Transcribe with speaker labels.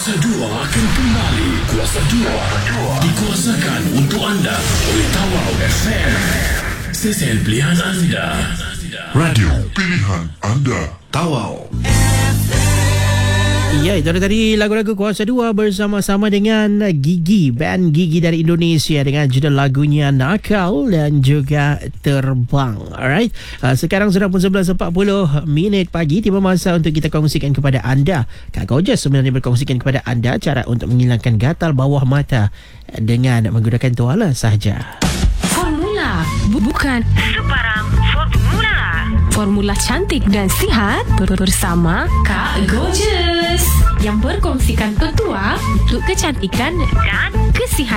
Speaker 1: Kuasa 2 akan kembali. Kuasa 2 dikuasakan untuk anda oleh Tawau FM. Stesen pilihan anda.
Speaker 2: Radio pilihan anda. Tawau.
Speaker 3: Ya, itu tadi lagu-lagu Kuasa 2 bersama-sama dengan Gigi, band Gigi dari Indonesia dengan judul lagunya Nakal dan juga Terbang. Alright, sekarang sudah pun 11.40 pagi, tiba masa untuk kita kongsikan kepada anda. Kak Gorgeous sebenarnya berkongsikan kepada anda cara untuk menghilangkan gatal bawah mata dengan menggunakan tuala sahaja.
Speaker 4: Formula bukan sebarang formula. Formula cantik dan sihat bersama Kak Gorgeous yang berkongsikan petua untuk kecantikan dan kesihatan.